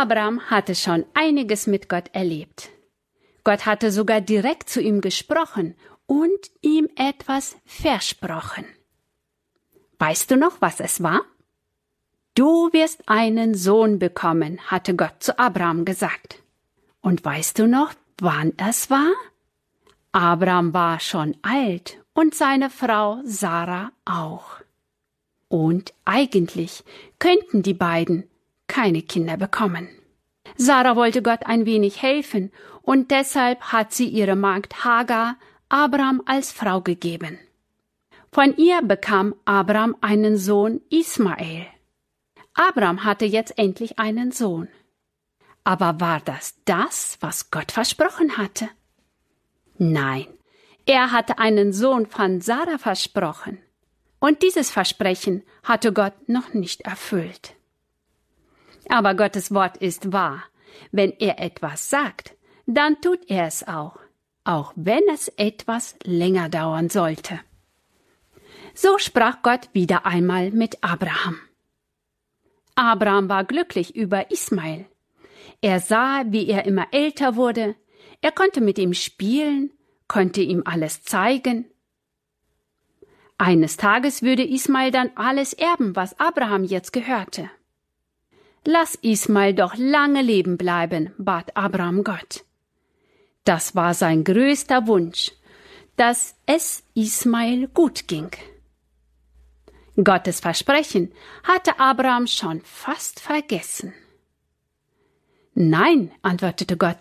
Abraham hatte schon einiges mit Gott erlebt. Gott hatte sogar direkt zu ihm gesprochen und ihm etwas versprochen. Weißt du noch, was es war? Du wirst einen Sohn bekommen, hatte Gott zu Abraham gesagt. Und weißt du noch, wann es war? Abraham war schon alt und seine Frau Sarah auch. Und eigentlich könnten die beiden keine Kinder bekommen. Sarah wollte Gott ein wenig helfen und deshalb hat sie ihre Magd Hagar Abraham als Frau gegeben. Von ihr bekam Abraham einen Sohn Ismael. Abraham hatte jetzt endlich einen Sohn. Aber war das, was Gott versprochen hatte? Nein, er hatte einen Sohn von Sarah versprochen. Und dieses Versprechen hatte Gott noch nicht erfüllt. Aber Gottes Wort ist wahr. Wenn er etwas sagt, dann tut er es auch wenn es etwas länger dauern sollte. So sprach Gott wieder einmal mit Abraham. Abraham war glücklich über Ismael. Er sah, wie er immer älter wurde. Er konnte mit ihm spielen, konnte ihm alles zeigen. Eines Tages würde Ismael dann alles erben, was Abraham jetzt gehörte. Lass Ismael doch lange leben bleiben, bat Abraham Gott. Das war sein größter Wunsch, dass es Ismael gut ging. Gottes Versprechen hatte Abraham schon fast vergessen. Nein, antwortete Gott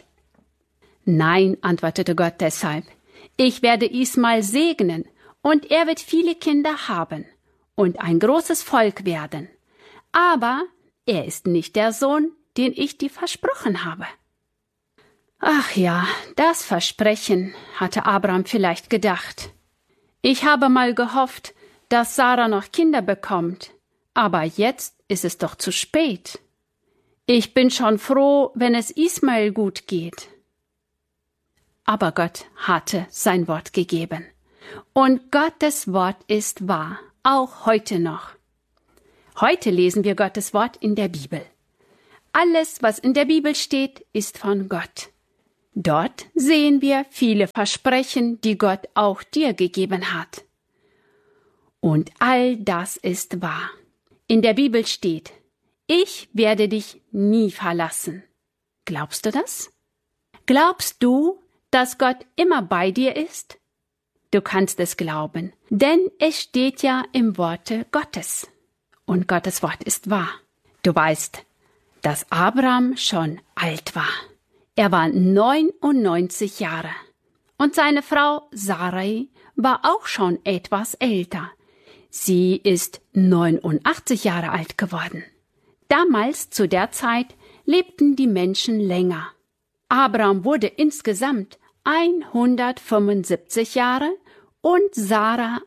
deshalb. Ich werde Ismael segnen, und er wird viele Kinder haben und ein großes Volk werden. Aber er ist nicht der Sohn, den ich dir versprochen habe. Ach ja, das Versprechen, hatte Abraham vielleicht gedacht. Ich habe mal gehofft, dass Sarah noch Kinder bekommt, aber jetzt ist es doch zu spät. Ich bin schon froh, wenn es Ismael gut geht. Aber Gott hatte sein Wort gegeben. Und Gottes Wort ist wahr, auch heute noch. Heute lesen wir Gottes Wort in der Bibel. Alles, was in der Bibel steht, ist von Gott. Dort sehen wir viele Versprechen, die Gott auch dir gegeben hat. Und all das ist wahr. In der Bibel steht, ich werde dich nie verlassen. Glaubst du das? Glaubst du, dass Gott immer bei dir ist? Du kannst es glauben, denn es steht ja im Worte Gottes. Und Gottes Wort ist wahr. Du weißt, dass Abraham schon alt war. Er war 99 Jahre. Und seine Frau Sarai war auch schon etwas älter. Sie ist 89 Jahre alt geworden. Damals, zu der Zeit, lebten die Menschen länger. Abraham wurde insgesamt 175 Jahre und Sarah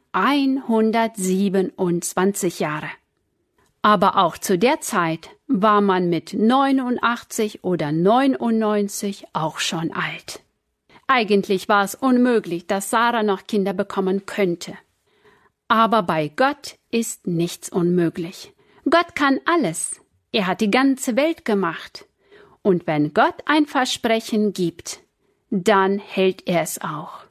127 Jahre. Aber auch zu der Zeit war man mit 89 oder 99 auch schon alt. Eigentlich war es unmöglich, dass Sarah noch Kinder bekommen könnte. Aber bei Gott ist nichts unmöglich. Gott kann alles. Er hat die ganze Welt gemacht. Und wenn Gott ein Versprechen gibt, dann hält er es auch.